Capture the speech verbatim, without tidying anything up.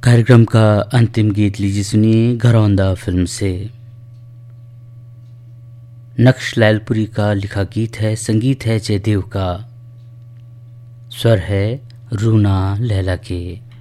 कार्यक्रम का अंतिम गीत लीजिए सुनिए घरौंदा फिल्म से। नक्श लैलपुरी का लिखा गीत है, संगीत है जयदेव का, स्वर है रूना लैला के।